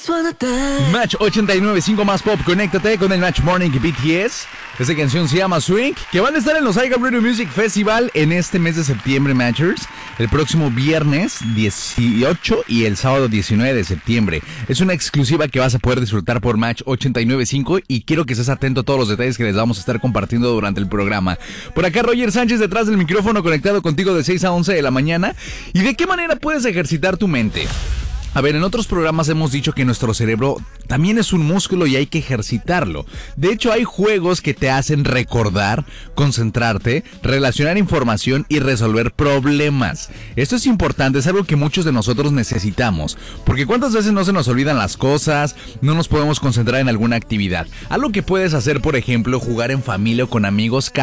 Match 89.5 más pop, conéctate con el Match Morning BTS. Esta canción se llama Swing, que van a estar en los iHeart Radio Music Festival en este mes de septiembre, Matchers. El próximo viernes 18 y el sábado 19 de septiembre. Es una exclusiva que vas a poder disfrutar por Match 89.5 y quiero que estés atento a todos los detalles que les vamos a estar compartiendo durante el programa. Por acá Roger Sánchez detrás del micrófono, conectado contigo de 6 a 11 de la mañana. ¿Y de qué manera puedes ejercitar tu mente? A ver, en otros programas hemos dicho que nuestro cerebro también es un músculo y hay que ejercitarlo. De hecho, hay juegos que te hacen recordar, concentrarte, relacionar información y resolver problemas. Esto es importante, es algo que muchos de nosotros necesitamos. Porque ¿cuántas veces no se nos olvidan las cosas? No nos podemos concentrar en alguna actividad. Algo que puedes hacer, por ejemplo, jugar en familia o con amigos